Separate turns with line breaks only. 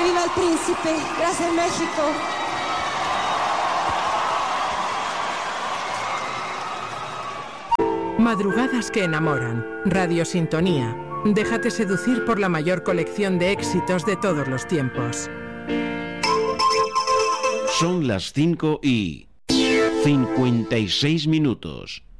¡Que viva el príncipe! ¡Gracias, México!
Madrugadas que enamoran. Radio Sintonía. Déjate seducir por la mayor colección de éxitos de todos los tiempos.
Son las 5:56.